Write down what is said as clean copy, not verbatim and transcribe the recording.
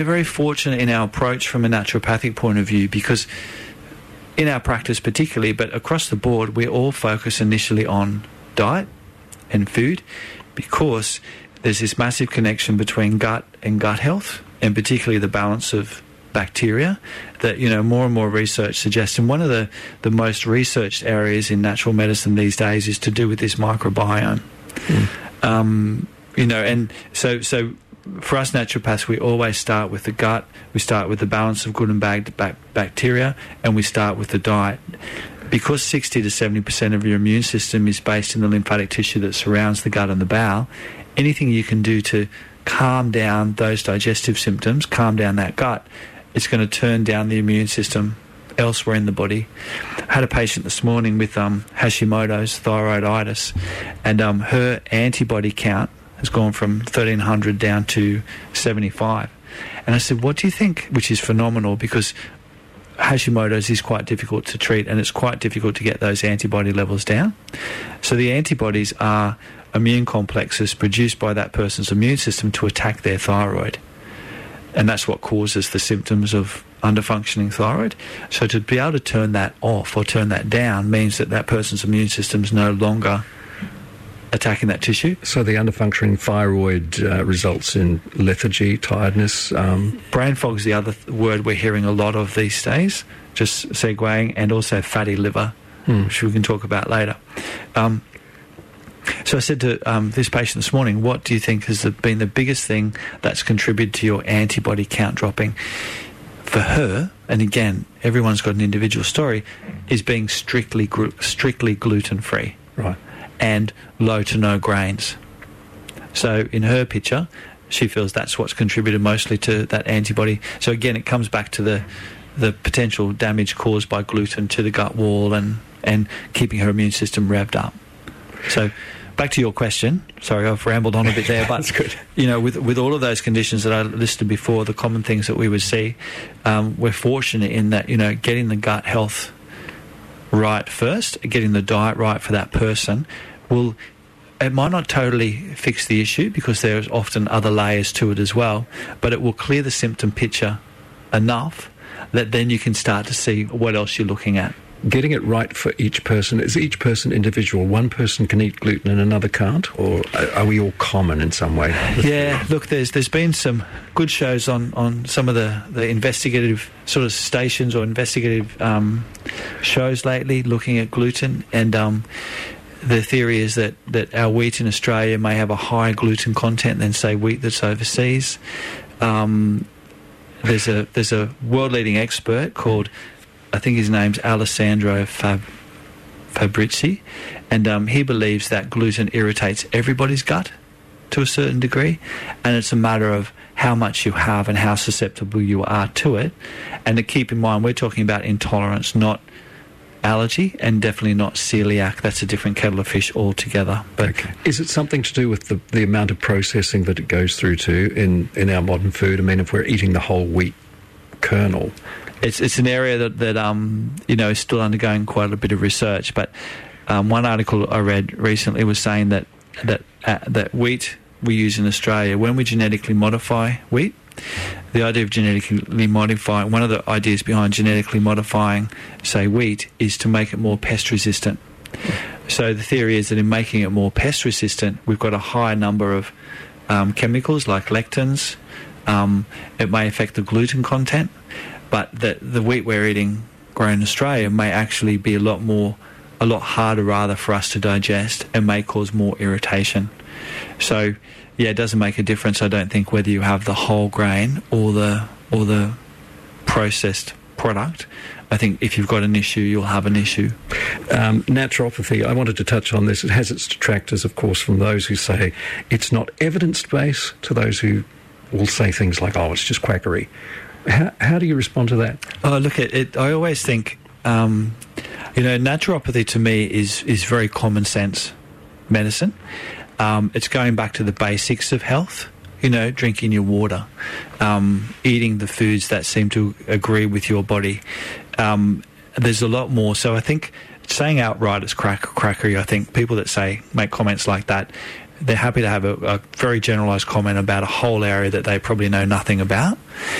very fortunate in our approach from a naturopathic point of view, because in our practice particularly, but across the board, we all focus initially on diet and food, because there's this massive connection between gut and gut health, and particularly the balance of bacteria that, more and more research suggests. And one of the most researched areas in natural medicine these days is to do with this microbiome. And so for us naturopaths, we always start with the gut, we start with the balance of good and bad bacteria, and we start with the diet. Because 60 to 70% of your immune system is based in the lymphatic tissue that surrounds the gut and the bowel, anything you can do to calm down those digestive symptoms, calm down that gut, it's going to turn down the immune system elsewhere in the body. I had a patient this morning with Hashimoto's thyroiditis, and her antibody count has gone from 1,300 down to 75. And I said, what do you think? Which is phenomenal, because Hashimoto's is quite difficult to treat, and it's quite difficult to get those antibody levels down. So the antibodies are immune complexes produced by that person's immune system to attack their thyroid. And that's what causes the symptoms of underfunctioning thyroid. So to be able to turn that off or turn that down means that that person's immune system is no longer attacking that tissue. So the underfunctioning thyroid results in lethargy, tiredness. Brain fog is the other word we're hearing a lot of these days, just segueing, and also fatty liver, which we can talk about later. So I said to this patient this morning, what do you think has been the biggest thing that's contributed to your antibody count dropping? For her, and again, everyone's got an individual story, is being strictly gluten-free. Right. And low to no grains. So in her picture, she feels that's what's contributed mostly to that antibody. So again, it comes back to the potential damage caused by gluten to the gut wall and keeping her immune system revved up. So back to your question. Sorry, I've rambled on a bit there, but that's good. With all of those conditions that I listed before, the common things that we would see, we're fortunate in that, getting the gut health right first, getting the diet right for that person, it might not totally fix the issue, because there's often other layers to it as well, but it will clear the symptom picture enough that then you can start to see what else you're looking at. Getting it right for each person, is each person individual? One person can eat gluten and another can't? Or are we all common in some way? Yeah, look, there's been some good shows on some of the investigative sort of stations or investigative shows lately looking at gluten, and the theory is that our wheat in Australia may have a higher gluten content than, say, wheat that's overseas. There's a world-leading expert called, I think his name's Alessandro Fabrizi, and he believes that gluten irritates everybody's gut to a certain degree, and it's a matter of how much you have and how susceptible you are to it. And to keep in mind, we're talking about intolerance, not allergy, and definitely not celiac. That's a different kettle of fish altogether. But okay. Is it something to do with the amount of processing that it goes through to in our modern food? I mean, if we're eating the whole wheat kernel, it's an area that is still undergoing quite a bit of research. But one article I read recently was saying that wheat we use in Australia, when we genetically modify wheat, the idea of genetically modifying, one of the ideas behind genetically modifying, say, wheat, is to make it more pest resistant. So the theory is that in making it more pest resistant, we've got a higher number of chemicals like lectins. It may affect the gluten content, but the wheat we're eating grown in Australia may actually be a lot harder rather for us to digest, and may cause more irritation. So yeah, it doesn't make a difference, I don't think, whether you have the whole grain or the processed product. I think if you've got an issue, you'll have an issue. Naturopathy, I wanted to touch on this. It has its detractors, of course, from those who say it's not evidence-based to those who will say things like, oh, it's just quackery. How do you respond to that? Oh, look, I always think, naturopathy to me is very common sense medicine. It's going back to the basics of health, drinking your water, eating the foods that seem to agree with your body. There's a lot more. So I think saying outright it's quackery, I think people that make comments like that, they're happy to have a very generalised comment about a whole area that they probably know nothing about.